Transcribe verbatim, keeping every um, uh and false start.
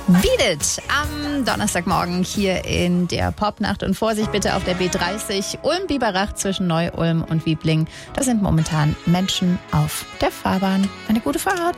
Beat It am Donnerstagmorgen hier in der Popnacht. Und Vorsicht bitte auf der B dreißig Ulm-Biberach zwischen Neu-Ulm und Wiebling. Da sind momentan Menschen auf der Fahrbahn. Eine gute Fahrt.